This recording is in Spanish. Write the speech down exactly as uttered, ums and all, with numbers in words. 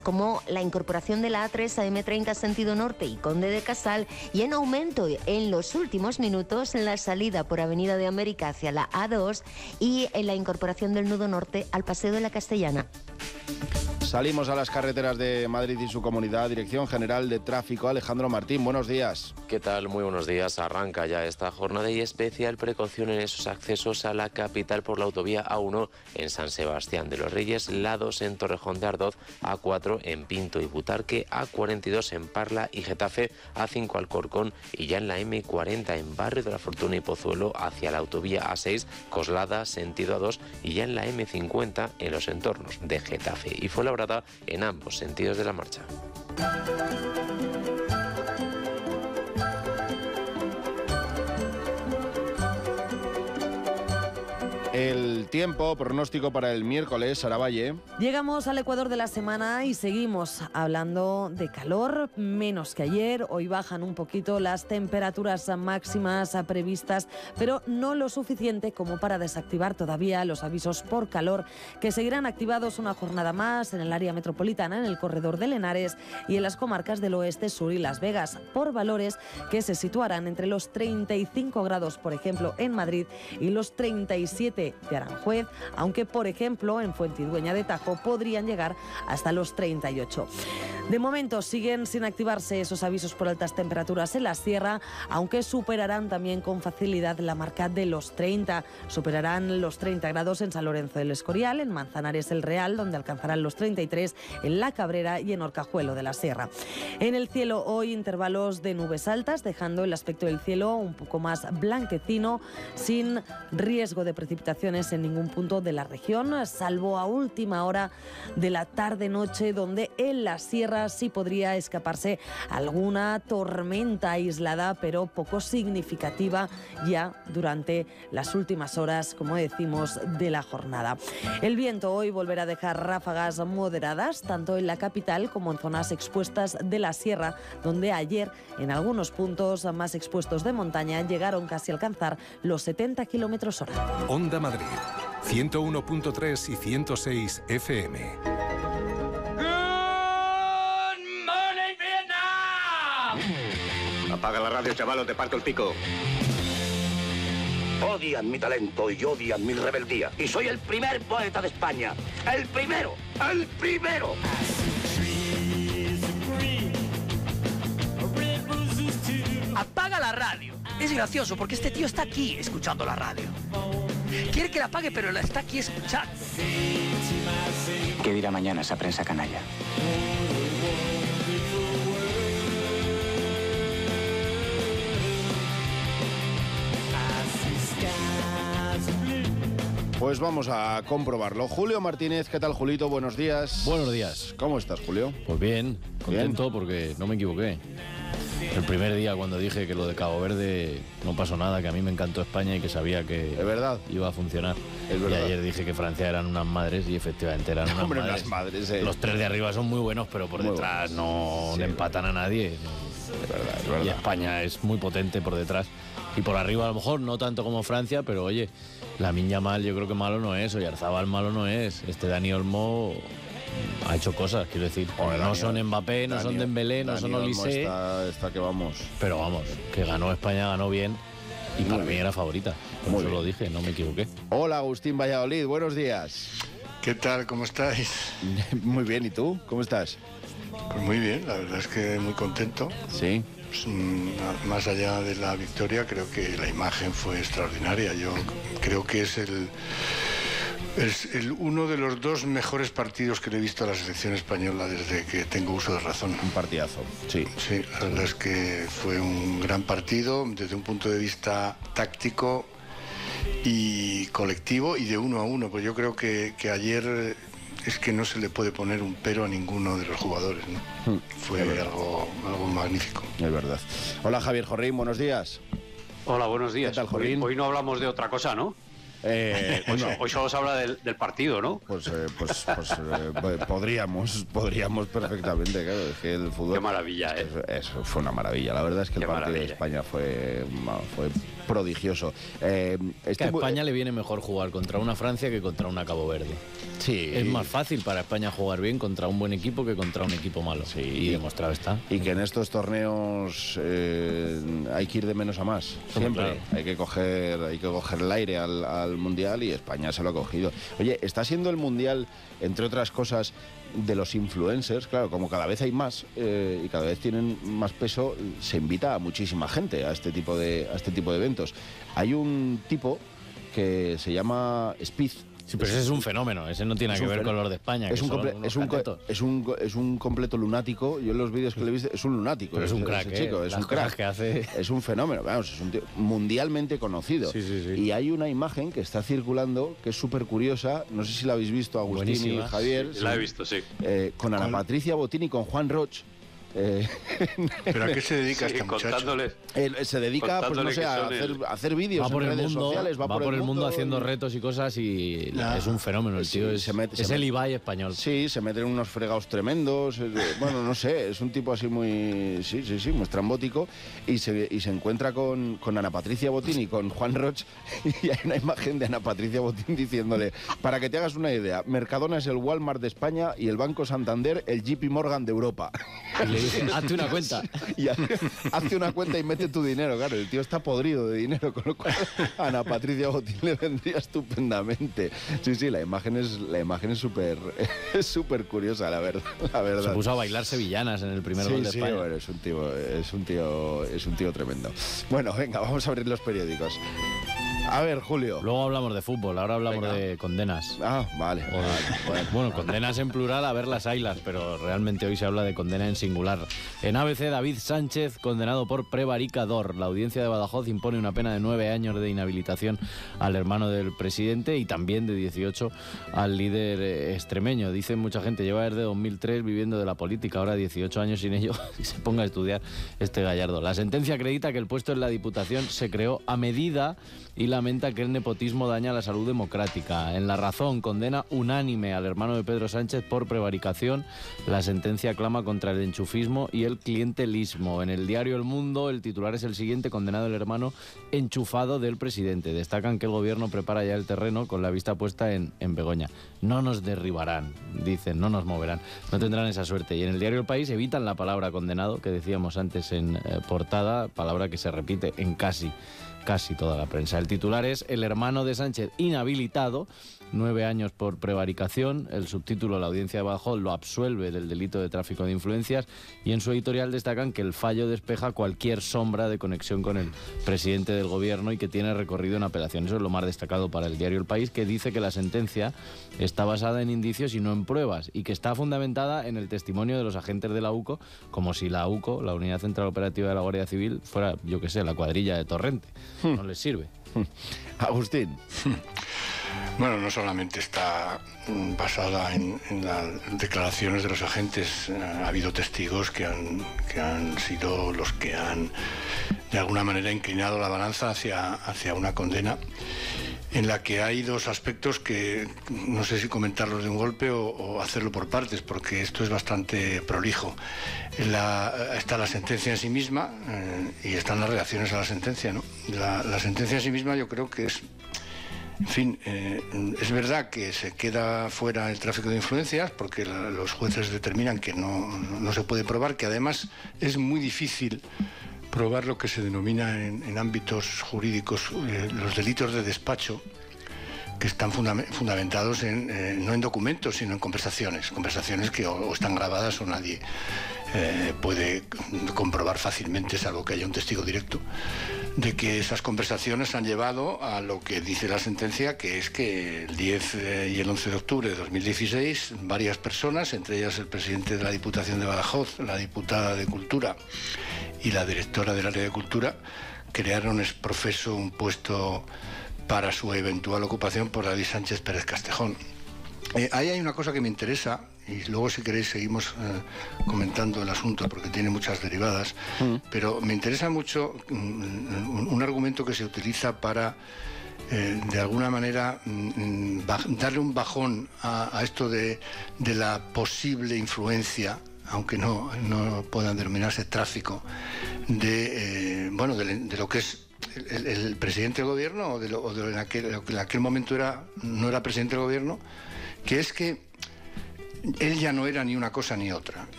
como la incorporación de la A tres a eme treinta sentido norte y Conde de Casal, y en aumento en los últimos minutos en la salida por Avenida de América hacia la A dos y en la incorporación del nudo norte al Paseo de la Castellana. Salimos a las carreteras de Madrid y su comunidad. Dirección General de Tráfico, Alejandro Martín, buenos días. ¿Qué tal? Muy buenos días. Arranca ya esta jornada y especial precaución en esos accesos a la capital por la autovía A uno en San Sebastián de los Reyes, la dos en Torrejón de Ardoz, A cuatro en Pinto y Butarque, A cuarenta y dos en Parla y Getafe, A cinco Alcorcón y ya en la eme cuarenta en Barrio de la Fortuna y Pozuelo hacia la autovía A seis, Coslada, sentido A dos y ya en la eme cincuenta en los entornos de Getafe y Fuenlabrada en ambos sentidos de la marcha. El tiempo, pronóstico para el miércoles, Sara Valle. Llegamos al Ecuador de la semana y seguimos hablando de calor, menos que ayer. Hoy bajan un poquito las temperaturas máximas previstas, pero no lo suficiente como para desactivar todavía los avisos por calor, que seguirán activados una jornada más en el área metropolitana, en el corredor de Henares y en las comarcas del oeste, sur y Las Vegas, por valores que se situarán entre los treinta y cinco grados, por ejemplo, en Madrid y los treinta y siete de Aranjuez, aunque por ejemplo en Fuentidueña de Tajo podrían llegar hasta los treinta y ocho. De momento siguen sin activarse esos avisos por altas temperaturas en la sierra, aunque superarán también con facilidad la marca de los treinta. Superarán los treinta grados en San Lorenzo del Escorial, en Manzanares el Real, donde alcanzarán los treinta y tres, en La Cabrera y en Orcajuelo de la Sierra. En el cielo hoy intervalos de nubes altas, dejando el aspecto del cielo un poco más blanquecino, sin riesgo de precipitaciones en ningún punto de la región, salvo a última hora de la tarde-noche, donde en la sierra sí podría escaparse alguna tormenta aislada, pero poco significativa ya durante las últimas horas, como decimos, de la jornada. El viento hoy volverá a dejar ráfagas moderadas, tanto en la capital como en zonas expuestas de la sierra, donde ayer, en algunos puntos más expuestos de montaña, llegaron casi a alcanzar los setenta kilómetros hora. Onda Madrid, ciento uno punto tres y ciento seis F M. Apaga la radio, chaval, o te parto el pico. Odian mi talento y odian mi rebeldía. Y soy el primer poeta de España. ¡El primero! ¡El primero! Apaga la radio. Es gracioso porque este tío está aquí escuchando la radio. Quiere que la apague, pero la está aquí escuchando. ¿Qué dirá mañana esa prensa canalla? Pues vamos a comprobarlo. Julio Martínez, ¿qué tal, Julito? Buenos días. Buenos días. ¿Cómo estás, Julio? Pues bien, contento Bien. porque no me equivoqué. El primer día cuando dije que lo de Cabo Verde no pasó nada, que a mí me encantó España y que sabía que ¿Es verdad? iba a funcionar. Es y verdad. ayer dije que Francia eran unas madres y efectivamente eran unas Hombre, madres. unas madres, eh. Los tres de arriba son muy buenos, pero por Muy detrás buenos. no Sí, le es empatan a nadie. Es verdad, es verdad. Y España es muy potente por detrás. Y por arriba a lo mejor no tanto como Francia, pero oye, la Miña Mal yo creo que malo no es, Oyarzabal malo no es. Este Dani Olmo ha hecho cosas, quiero decir. Joder, no Dani, son Mbappé, no Dani, son Dembélé, no Dani son Olmo Olise. Está, está que vamos. Pero vamos, que ganó España, ganó bien. Y Muy para mí bien. era favorita. Por Muy eso bien. lo dije, no me equivoqué. Hola, Agustín Valladolid, buenos días. ¿Qué tal? ¿Cómo estáis? Muy bien, ¿y tú? ¿Cómo estás? Pues muy bien, la verdad es que muy contento. Sí. Pues, mm, más allá de la victoria, creo que la imagen fue extraordinaria. Yo creo que es el, es el uno de los dos mejores partidos que le he visto a la selección española desde que tengo uso de razón. Un partidazo, sí. Sí, la verdad es que fue un gran partido desde un punto de vista táctico y colectivo y de uno a uno. Pues yo creo que, que ayer es que no se le puede poner un pero a ninguno de los jugadores, ¿no? Mm, Fue es verdad. algo, algo magnífico. Es verdad. Hola, Javier Jorrín, buenos días. Hola, buenos días. ¿Qué tal, hoy, Jorín? hoy no hablamos de otra cosa, ¿no? Eh, hoy, no. hoy solo se habla del, del partido, ¿no? Pues, eh, pues, pues eh, podríamos, podríamos perfectamente, claro, es que el fútbol... Qué maravilla, ¿eh? Eso fue una maravilla, la verdad es que Qué el partido maravilla. de España fue, fue prodigioso. Eh, Es que a España le viene mejor jugar contra una Francia que contra una Cabo Verde. Sí. Es más fácil para España jugar bien contra un buen equipo que contra un equipo malo. Sí. Y demostrado está. Y que en estos torneos eh, hay que ir de menos a más. Siempre. Claro. Hay que coger, hay que coger el aire al, al Mundial y España se lo ha cogido. Oye, está siendo el Mundial, entre otras cosas, de los influencers. Claro, como cada vez hay más eh, y cada vez tienen más peso, se invita a muchísima gente a este tipo de, a este tipo de eventos. Hay un tipo que se llama Spieth. Sí, pero ese es un fenómeno, ese no tiene Es que un ver con fenómeno. los de España. Es que un, son comple- unos es, un, co- catetos. es, un, co- es un completo lunático. Yo en los vídeos que le he visto es un lunático. Pero es un ese- crack, ese chico, ¿eh? es Las un crack. cosas que hace. Es un fenómeno, vamos, es un tío mundialmente conocido. Sí, sí, sí. Y hay una imagen que está circulando que es súper curiosa. No sé si la habéis visto, Agustín Buenísima. y Javier. Sí, la he visto, sí. Eh, con Ana Patricia Botín y con Juan Roch. Eh, ¿Pero a qué se dedica Sí, este muchacho? contándole. él se dedica, pues no Contándole sé, que a son hacer, el- a hacer vídeos Va por en el redes mundo, sociales, va, por, el mundo, haciendo y- retos y cosas y Ya. es un fenómeno. El Sí, tío es, se mete- es se el mete. Ibai español. Sí, se meten unos fregados tremendos. eh, Bueno, no sé, es un tipo así muy. Sí, sí, sí, muy estrambótico. Y se, y se encuentra con, con Ana Patricia Botín y con Juan Roch. Y hay una imagen de Ana Patricia Botín diciéndole: para que te hagas una idea, Mercadona es el Walmart de España y el Banco Santander el J P Morgan de Europa. Y le dice, hazte una cuenta. Y ha- hace una cuenta y mete tu dinero. Claro, el tío está podrido de dinero, con lo cual a Ana Patricia Botín le vendría estupendamente. Sí, sí, la imagen es la imagen es súper es súper curiosa, la verdad, la verdad. Se puso a bailar sevillanas en el primer Sí, gol de sí, España. bueno, es un tío, es un tío, es un tío tremendo. Bueno, venga, vamos a abrir los periódicos. A ver, Julio. Luego hablamos de fútbol, ahora hablamos Venga. de condenas. Ah, vale. O de- vale. bueno, condenas en plural a ver las ailas, pero realmente hoy se habla de condena en singular. En A B C, David Sánchez, condenado por prevaricador. La audiencia de Badajoz impone una pena de nueve años de inhabilitación al hermano del presidente y también de dieciocho al líder eh, extremeño. Dice mucha gente, lleva desde dos mil tres viviendo de la política, ahora dieciocho años sin ello, y se ponga a estudiar este gallardo. La sentencia acredita que el puesto en la Diputación se creó a medida y lamenta que el nepotismo daña la salud democrática. En La Razón, condena unánime al hermano de Pedro Sánchez por prevaricación. La sentencia clama contra el enchufismo y el clientelismo. En el diario El Mundo, el titular es el siguiente: condenado el hermano enchufado del presidente. Destacan que el gobierno prepara ya el terreno con la vista puesta en, en Begoña. No nos derribarán, dicen, no nos moverán, no tendrán esa suerte. Y en el diario El País evitan la palabra condenado, que decíamos antes en eh, portada, palabra que se repite en casi casi toda la prensa. El titular es: el hermano de Sánchez inhabilitado, nueve años por prevaricación. El subtítulo: la audiencia de Badajoz lo absuelve del delito de tráfico de influencias. Y en su editorial destacan que el fallo despeja cualquier sombra de conexión con el presidente del gobierno y que tiene recorrido en apelación. Eso es lo más destacado para el diario El País, que dice que la sentencia está basada en indicios y no en pruebas, y que está fundamentada en el testimonio de los agentes de la U C O, como si la U C O, la Unidad Central Operativa de la Guardia Civil, fuera, yo qué sé, la cuadrilla de Torrente. No les sirve. Agustín. Bueno, no solamente está mm, basada en, en las declaraciones de los agentes, eh, ha habido testigos que han, que han sido los que han de alguna manera inclinado la balanza hacia, hacia una condena, en la que hay dos aspectos que no sé si comentarlos de un golpe o, o hacerlo por partes, porque esto es bastante prolijo. La, está la sentencia en sí misma eh, y están las reacciones a la sentencia, ¿no? La, la sentencia en sí misma yo creo que es... En fin, eh, es verdad que se queda fuera el tráfico de influencias porque la, los jueces determinan que no, no, no se puede probar, que además es muy difícil probar lo que se denomina en, en ámbitos jurídicos eh, los delitos de despacho, que están fundam- fundamentados en, eh, no en documentos, sino en conversaciones, conversaciones que o, o están grabadas o nadie eh, puede comprobar fácilmente, salvo que haya un testigo directo, de que esas conversaciones han llevado a lo que dice la sentencia, que es que el diez y el once de octubre de dos mil dieciséis varias personas, entre ellas el presidente de la Diputación de Badajoz, la diputada de Cultura y la directora del área de Cultura, crearon ex profeso un puesto para su eventual ocupación por David Sánchez Pérez Castejón. Eh, ahí hay una cosa que me interesa, y luego si queréis seguimos eh, comentando el asunto porque tiene muchas derivadas, mm. pero me interesa mucho mm, un, un argumento que se utiliza para eh, de alguna manera mm, baj, darle un bajón a, a esto de, de la posible influencia, aunque no, no puedan denominarse tráfico, de, eh, bueno, de, de lo que es el, el presidente del gobierno, o de lo, o de lo en, aquel, lo que en aquel momento era, no era presidente del gobierno, que es que él ya no era ni una cosa ni otra.